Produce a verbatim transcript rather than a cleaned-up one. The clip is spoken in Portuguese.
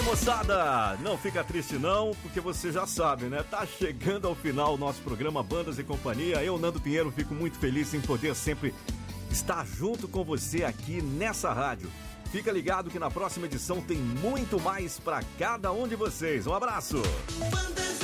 Moçada, não fica triste não, porque você já sabe, né? Tá chegando ao final o nosso programa Bandas e Companhia. Eu, Nando Pinheiro, fico muito feliz em poder sempre estar junto com você aqui nessa rádio. Fica ligado que na próxima edição tem muito mais pra cada um de vocês. Um abraço! Bandas